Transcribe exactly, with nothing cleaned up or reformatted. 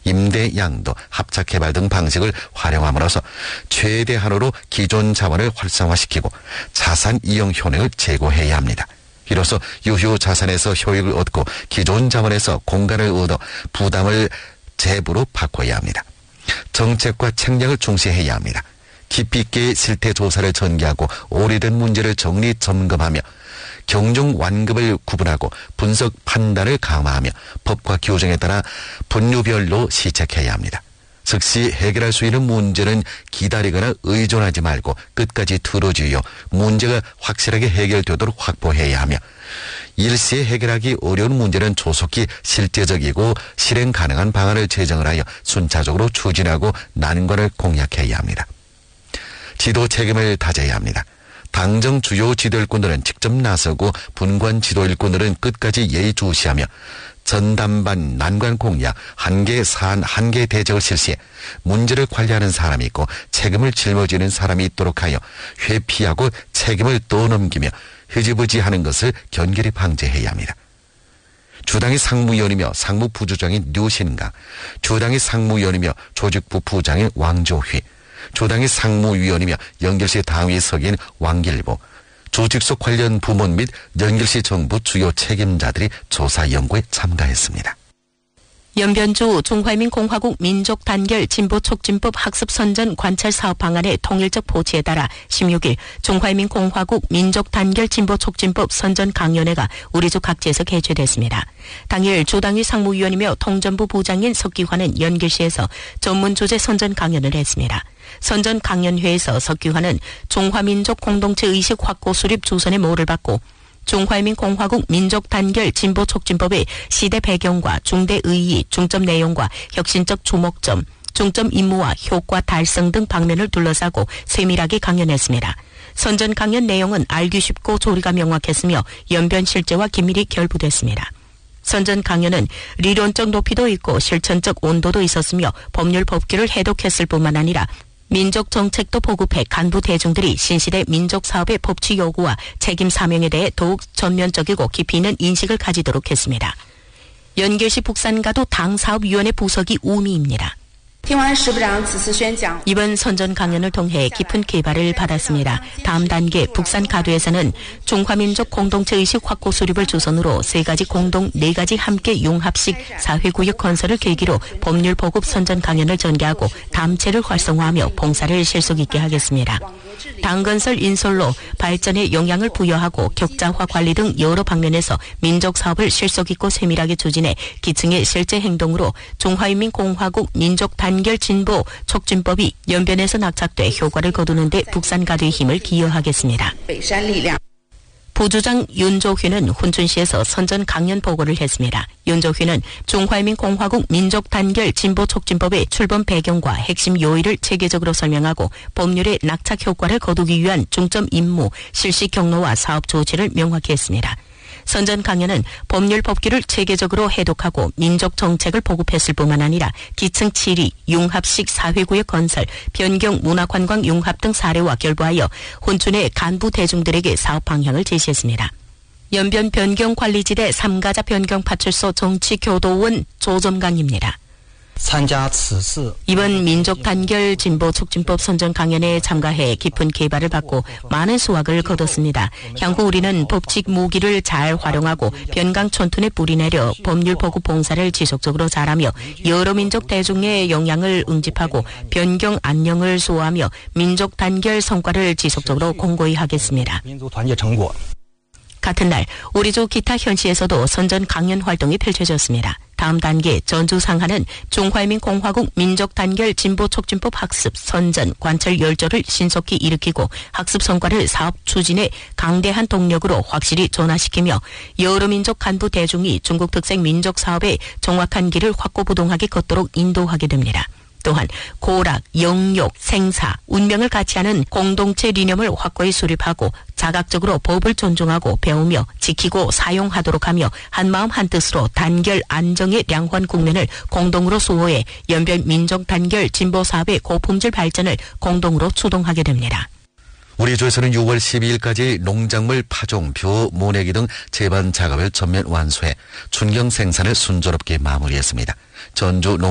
임대, 양도, 합작 개발 등 방식을 활용함으로써 최대한으로 기존 자원을 활성화시키고 자산 이용 효능을 제고해야 합니다. 이로써 유효 자산에서 효익을 얻고 기존 자원에서 공간을 얻어 부담을 재부로 바꿔야 합니다. 정책과 책략을 중시해야 합니다. 깊이 있게 실태 조사를 전개하고 오래된 문제를 정리 점검하며 경중 완급을 구분하고 분석 판단을 강화하며 법과 규정에 따라 분류별로 시책해야 합니다. 즉시 해결할 수 있는 문제는 기다리거나 의존하지 말고 끝까지 들어주어 문제가 확실하게 해결되도록 확보해야 하며 일시에 해결하기 어려운 문제는 조속히 실제적이고 실행 가능한 방안을 제정을 하여 순차적으로 추진하고 난관을 공략해야 합니다. 지도 책임을 다져야 합니다. 당정 주요 지도일꾼들은 직접 나서고 분관 지도일꾼들은 끝까지 예의주시하며 전담반 난관 공략, 한계 사안, 한계 대책을 실시해 문제를 관리하는 사람이 있고 책임을 짊어지는 사람이 있도록 하여 회피하고 책임을 떠넘기며 흐지부지하는 것을 견결히 방지해야 합니다. 주당의 상무위원이며 상무부주장인 류신강, 주당의 상무위원이며 조직부 부장인 왕조휘, 조당의 상무위원이며 연결시 당위 석인 왕길보, 조직소 관련 부문 및 연결시 정부 주요 책임자들이 조사 연구에 참가했습니다. 연변주 중화민공화국 민족단결 진보촉진법 학습선전 관찰 사업 방안의 통일적 보치에 따라 십육 일 중화민공화국 민족단결 진보촉진법 선전 강연회가 우리주 각지에서 개최됐습니다. 당일 주당위 상무위원이며 통전부 부장인 석기환은 연결시에서 전문 주제 선전 강연을 했습니다. 선전 강연회에서 석기환은 중화민족 공동체 의식 확고 수립 주선의 모를 받고 중화민공화국 민족단결 진보촉진법의 시대 배경과 중대 의의, 중점 내용과 혁신적 주목점, 중점 임무와 효과 달성 등 방면을 둘러싸고 세밀하게 강연했습니다. 선전 강연 내용은 알기 쉽고 조리가 명확했으며 연변 실제와 긴밀히 결부됐습니다. 선전 강연은 리론적 높이도 있고 실천적 온도도 있었으며 법률 법규를 해독했을 뿐만 아니라 민족 정책도 보급해 간부 대중들이 신시대 민족 사업의 법치 요구와 책임 사명에 대해 더욱 전면적이고 깊이 있는 인식을 가지도록 했습니다. 연결시 북산가도 당사업위원회 부석이 우미입니다. 이번 선전 강연을 통해 깊은 개발을 받았습니다. 다음 단계 북산 가도에서는 중화민족 공동체 의식 확고 수립을 주선으로 세 가지 공동, 네 가지 함께 융합식 사회구역 건설을 계기로 법률 보급 선전 강연을 전개하고 담체를 활성화하며 봉사를 실속 있게 하겠습니다. 당건설 인솔로 발전에 영향을 부여하고 격자화 관리 등 여러 방면에서 민족 사업을 실속 있고 세밀하게 추진해 기층의 실제 행동으로 중화인민공화국 민족단결 진보 촉진법이 연변에서 낙착돼 효과를 거두는 데 북산가도의 힘을 기여하겠습니다. 부주장 윤조휘는 훈춘시에서 선전 강연 보고를 했습니다. 윤조휘는 중화민공화국 민족단결 진보촉진법의 출범 배경과 핵심 요의를 체계적으로 설명하고 법률의 낙착 효과를 거두기 위한 중점 임무, 실시 경로와 사업 조치를 명확히 했습니다. 선전 강연은 법률 법규를 체계적으로 해독하고 민족 정책을 보급했을 뿐만 아니라 기층 칠 위, 융합식 사회구역 건설, 변경 문화관광 융합 등 사례와 결부하여 혼춘의 간부 대중들에게 사업 방향을 제시했습니다. 연변 변경관리지대 삼가자 변경파출소 정치교도원 조점강입니다. 이번 민족단결 진보촉진법 선전 강연에 참가해 깊은 개발을 받고 많은 수확을 거뒀습니다. 향후 우리는 법칙 무기를 잘 활용하고 변강촌툰에 뿌리내려 법률 보급 봉사를 지속적으로 잘하며 여러 민족 대중의 영향을 응집하고 변경 안녕을 수호하며 민족단결 성과를 지속적으로 공고히 하겠습니다. 같은 날 우리주 기타 현시에서도 선전 강연 활동이 펼쳐졌습니다. 다음 단계 전주 상하는 중화민공화국 민족단결 진보촉진법 학습, 선전, 관철 열조를 신속히 일으키고 학습 성과를 사업 추진에 강대한 동력으로 확실히 전환시키며 여러 민족 간부 대중이 중국 특색 민족 사업의 정확한 길을 확고부동하게 걷도록 인도하게 됩니다. 또한 고락, 영욕, 생사, 운명을 같이 하는 공동체 리념을 확고히 수립하고 자각적으로 법을 존중하고 배우며 지키고 사용하도록 하며 한마음 한뜻으로 단결 안정의 량환 국면을 공동으로 수호해 연변 민족 단결 진보 사업의 고품질 발전을 공동으로 추동하게 됩니다. 우리 주에서는 유월 십이일까지 농작물 파종, 벼, 모내기 등 재반 작업을 전면 완수해 춘경 생산을 순조롭게 마무리했습니다. 전주